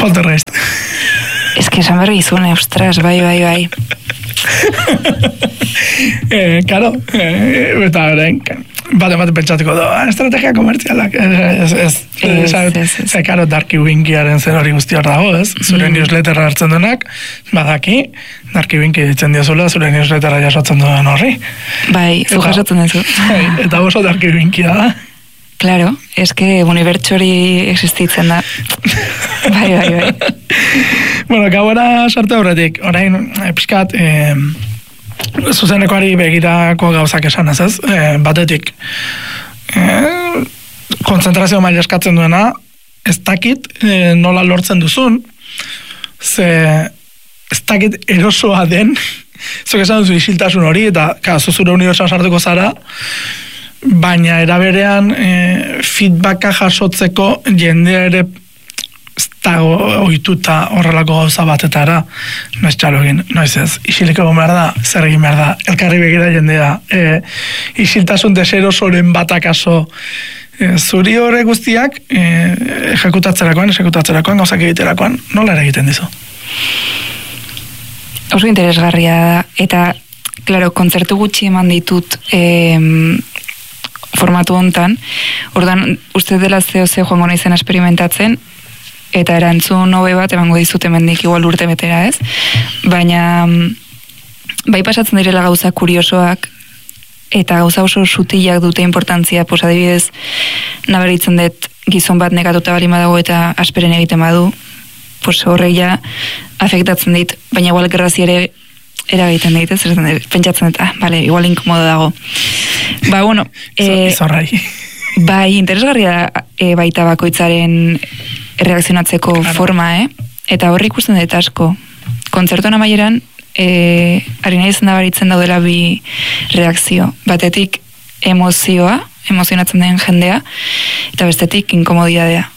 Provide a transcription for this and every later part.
Poltergeist. Ez que esan berri izune, ostras, bai. Karo, eta orain, bate pentsatuko do, estrategia komertzialak, karo, Darky Winkiaren zen hori guzti hor dago, ez? Zure newsletterra hartzen duenak, badaki, Darky Winki ditzen diazula, zure newsletterra jasotzen duen horri. Bai, zu jasotzen duzu. Eta oso Darky Winkia da. Claro, es que unibertso hori existitzen da. Bai. Bueno, gauera sartu horretik, orain, pixkat, zuzenekoari begirako gauzak esan ez? Batetik, konzentrazio maila eskatzen duena, ez dakit nola lortzen duzun, ze ez dakit erosoa den, zuk esan duzu isiltasun hori, eta zuzure unibertsoan sartuko zara, baina eraberean feedbacka jasotzeko jendea ere ez dago ohituta horrelako gauza batetara, noiz txalogin, noiz ez, isilik egon behar da, zer egin behar da, elkarri begira jendea, isiltasun deserosoren batakaso, zuri horre guztiak ejekutatzerakoan, gauzak egiterakoan, nola ere egiten dizu? Oso interesgarria da, eta, klaro, kontzertu gutxi eman ditut formatu hontan, ordan uste dela zeo joango naizen experimentatzen, eta erantzun hobe bat emango dizute mendik igual urte betera, ez? Baina bai pasatzen direla gauza kuriosoak eta gauza oso sutilak dute importantzia, pues adibidez nabaritzen dut gizon bat nekatuta bali badago eta asperen egiten badu, pues horrek ja afektatzen dit, baina igual gerrazi ere eragiten dit, ez? Pentsatzen dut, vale, igual inkomodo dago. Ba, bueno, izorrai. Bai, interesgarria baita bakoitzaren reakzionatzeko forma, eta horri ikusten dut asko. Kontzertuan amaieran, ari nahi nabaritzen daudela bi reakzio. Batetik emozionatzen den jendea, eta bestetik inkomodidadea.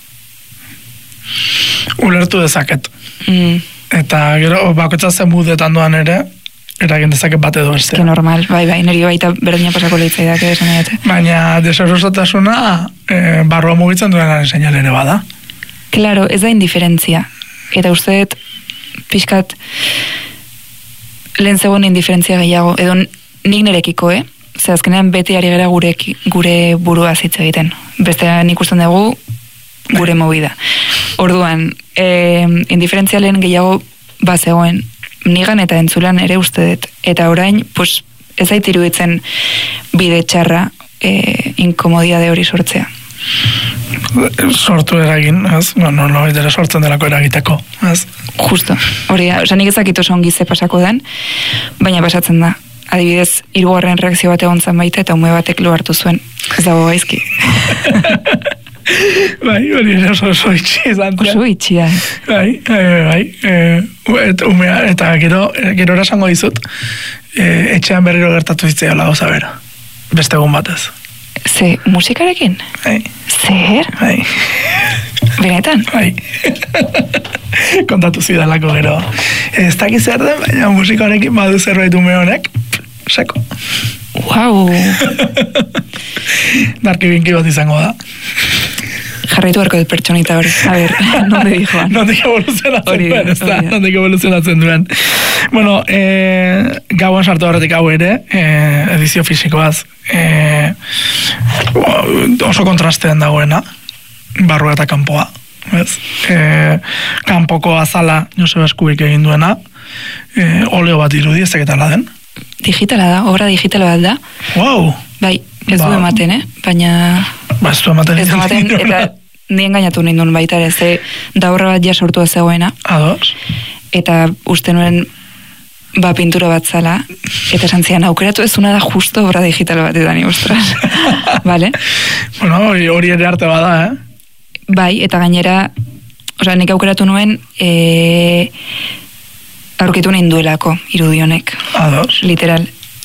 Ulertu dezaket. Eta gero, bakoitzatzen mudetan doan ere, eragin dezaket bat edo bestea. Que normal, bai, niri baita berdina pasako leitzaidak esan edo. Baina deserosotasuna barroa mugitzen duenaren seinale ere bada. Claro, ez da indiferentzia. Eta uste dut, pixkat, lehen zegoen indiferentzia gehiago, edo nik nerekiko, Ze azkenean beti ari gara gure burua zitze egiten. Bestean ikusten dugu gure movida. Orduan, indiferentzia lehen gehiago bazegoen nigan eta entzulan ere uste dut. Eta orain, pues, ez zait iruditzen bide txarra inkomodidade hori sortzea. Sortu eragin, ez? No, ere sortzen delako eragiteko, ez? Justo, hori da. Osa, nik ezakit oso ongi ze pasako den, baina pasatzen da. Adibidez, 3. reakzio bat egon zan baita eta ume batek lo hartu zuen. Ez dago gaizki. Bai, hori ere oso itxi izan. Oso itxi da. Bai. Eta gero erasango dizut, etxean berriro gertatu zitzea gauza bera. Beste egun batez. Ze, musikarekin? Bai. Zer? Bai. Benetan? Bai. Kontatu zidalako gero. Ez dakiz zer den, baina musikarekin badu zerbait ume honek, seko. Wow. Darky Winki bat izango da. Jarraitu beharko dut pertsonita hori. A ber, nonde dijoan. Nondik evoluzionatzen duen, ez da? Nondik evoluzionatzen duen. Bueno, gauan sartu horretik hau ere, edizio fisikoaz, oso kontrastean dagoena, barrua eta kanpoa. Kanpoko azala Joseba Eskubik egin duena, oleo bat irudi, ez daketala den. Digitala da, obra digitala bat da. Wow! Bai, ez du ematen, baina... Ba, ez du ematen. Ez du ematen, eta nien gainatu nindun baita ere, ze da horra bat ja sortu zegoena. Ados. Eta uste nuen pintura bat zala, eta esan zian, aukeratu ezuna da justo obra digital bat edani, ostras. Vale? Bueno, hori ere arte bada, Bai, eta gainera, osea, nik aukeratu nuen, aurkitu nahi duelako, irudionek. Ados. Literal.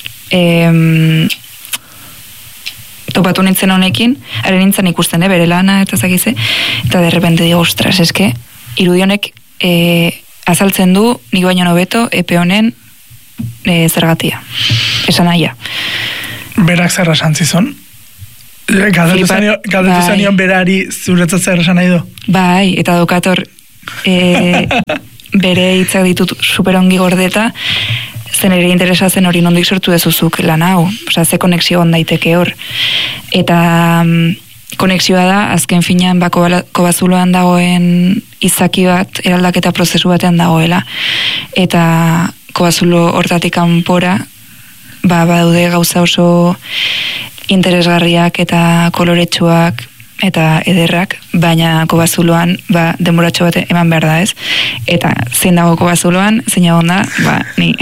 Topatu nintzen honekin, haren nintzen ikusten, bere lana, eta zakize, eta derrepente digo, ostras, eske, irudionek azaltzen du, nik baino nobeto, epe honen zergatia. Esan aia. Berak zer esan zizon? Galdetu zenion berari zuretzat zer esan nahi du? Bai, eta dokator bere hitzak ditut superongi gordeta, zen ere interesa zen hori nondik sortu dezuzuk lan hau, osea, ze konexio on daiteke hor. Eta konexioa da, azken finean Kobazuloan dagoen izaki bat, eraldaketa prozesu batean dagoela. Eta Kobazulo hortatik kanpora, badaude gauza oso interesgarriak eta koloretsuak eta ederrak, baina Kobazuloan denboratxo bat eman behar da, ez? Eta zein dago Kobazuloan, zein egon da, ni.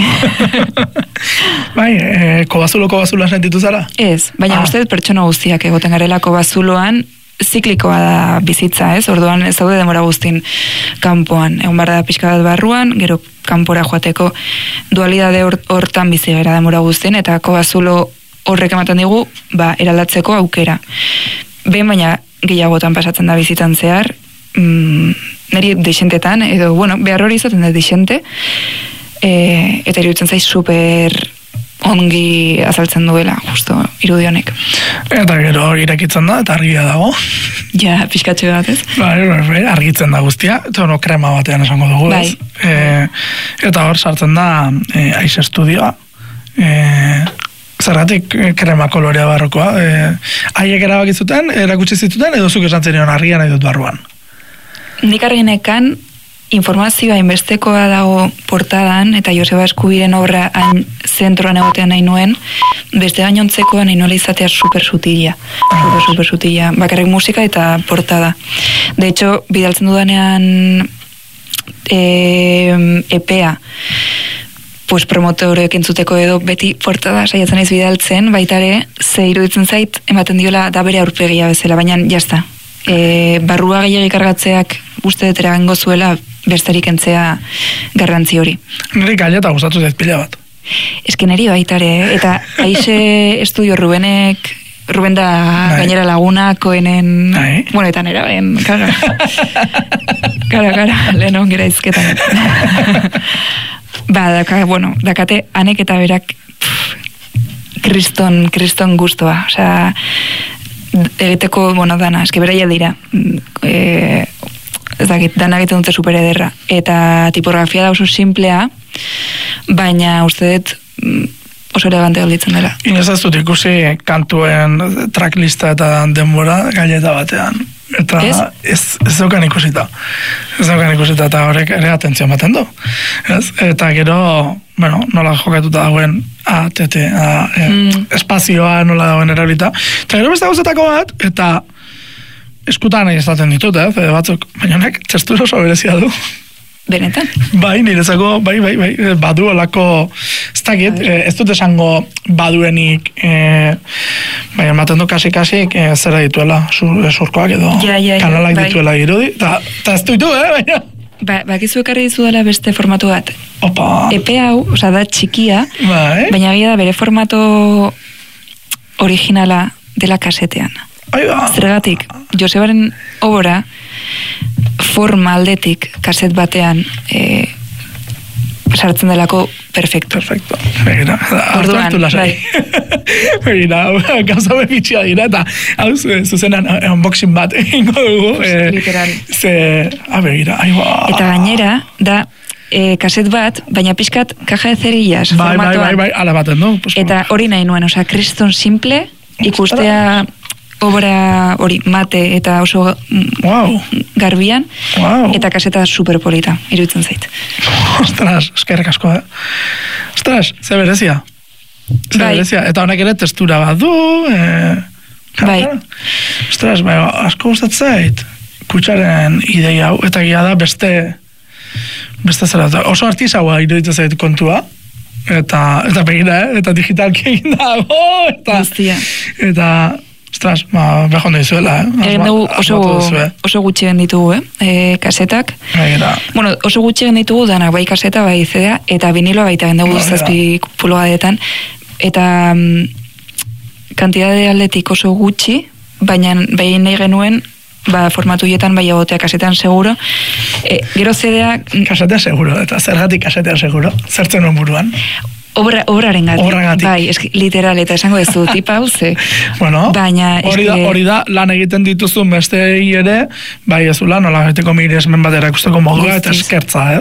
Bai, Kobazuloan sentitu zara? Ez, baina uste pertsona guztiak egoten garela Kobazuloan, ziklikoa da bizitza, ez? Orduan ez daude denbora guztin kanpoan. Egon behar da pixka bat barruan, gero kanpora joateko dualidade hortan bizi gara denbora guztin, eta Kobazulo horrek ematen digu, eraldatzeko aukera. Behin baina gehiagotan pasatzen da bizitan zehar, niri deixentetan, edo, behar hori izaten da deixente, eta iruditzen zaiz super ongi azaltzen duela, justo, irudi honek. Eta gero irakitzen da, eta argia dago. Ja, pixkatxe bat, ez? Bai, argitzen da guztia, eta krema batean esango dugu, ez? Eta hor sartzen da Aiz Estudioa, zergatik krema kolorea barrokoa. Haiek erabaki zuten, erakutsi zituten, edo zuk esan zenion argia nahi dut barruan? Nik arginekan informazioa inbestekoa dago portadan, eta Joseba Eskubiren obra hain zentroan egotean nahi nuen, beste gainontzekoa nahi nuela izatea super sutila. Bakarrik musika eta portada. De hecho, bidaltzen dudanean EPEA, promotoreek entzuteko edo beti portada saiatzen naiz bidaltzen, baita ere, ze iruditzen zait, ematen diola da bere aurpegia bezala, baina jazta. Barrua gehiagik kargatzeak uste dut eragango zuela bestarik entzea garrantzi hori. Niri gaileta gustatu zait pila bat. Eske niri baita ere, eta Aize Estudio Ruben da gainera laguna koenen, eta nera ben, kara, lehen ongera izketan. Dakate, anek eta berak kriston guztua, osea, egiteko, dana, eske beraia dira, ez dakit, dana egiten dute super ederra, eta tipografia da oso simplea, baina uste dut oso elegante galditzen dela. Inez ez dut ikusi kantuen tracklista eta denbora gaileta batean. Eta ez zeukan ikusita. Eta horrek ere atentzio ematen du. Eta gero, nola jokatuta dagoen espazioa nola dagoen erabilita. Eta gero beste gauzetako bat, eta eskutan nahi estaten ditut, batzuk, baina honek txestura oso berezia du. Benetan? Bai, nirezako, bai, badu olako, ez dakit, ez dut esango baduenik, bai, ematen du kasi-kasik zera dituela, surkoak edo kanalak dituela irudi, eta ez duitu, baina. Bakizu ekarri dizu dela beste formatu bat. Opa! Epe hau, da txikia, baina gira da bere formato originala dela kasetean. Zergatik, Josebaren obra, forma aldetik kaset batean sartzen delako perfecto. Begira, hartu lasai. Begira, gauza bebitxia dira, eta hau zuzenan unboxing bat egingo dugu. Literal. Begira, eta gainera, da kaset bat, baina pixkat kaja de cerillas formatoan. Bai, ala baten, no? Eta hori nahi nuen, kriston simple, ikustea obra hori mate eta oso garbian, eta kaseta superpolita, iruditzen zait. Ostras, eskerrik asko, Ostras, ze berezia. Eta honek ere testura bat du. Bai. Ostras, asko gustatzen zait. Kutsaren ideia hau, eta gira da beste zera. Oso artisaua iruditzen zait kontua. Eta begira, eta digitalki egin dago. Eta ostras, behar hondo izuela, Egin dugu oso gutxi ditugu, kasetak. Bueno, oso gutxi ditugu danak, bai kaseta, bai CD, eta viniloa baita egin dugu 7 pulgadetan. Eta kantidade aldetik oso gutxi, baina bai nahi genuen, formatu hietan bai egotea kasetean seguro. Gero CD-ak... Kasetean seguro, eta zergatik kasetean seguro? Zertzen nuen buruan? Obraren Obragatik. Bai, literal, eta esango ez du, tipa hauze. Bueno, baina hori da, lan egiten dituzun bestei ere, bai ez ula, nola beteko miresmen bat erakusteko modua eta eskertza, ez?